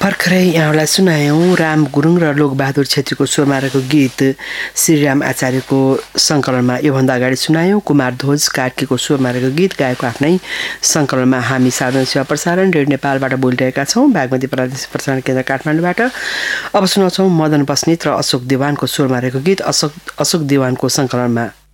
भर्खरै यहाँलाई सुनायौँ राम गुरुङ र लोकबहादुर छेत्रीको स्वरमा रहेको गीत श्रीराम आचार्यको सङ्कलनमा। योभन्दा अगाडि सुनायौँ कुमार ध्वज कार्कीको स्वरमा रहेको गीत गाएको आफ्नै सङ्कलनमा। हामी सार्वजनिक सेवा प्रसारण रेडियो नेपालबाट बोलिरहेका छौँ, बागमती प्रादेशिक प्रसारण केन्द्र काठमाडौँबाट। अब सुनाउँछौँ मदन बस्नेत र अशोक देवानको स्वरमा रहेको गीत अशोक देवानको सङ्कलनमा।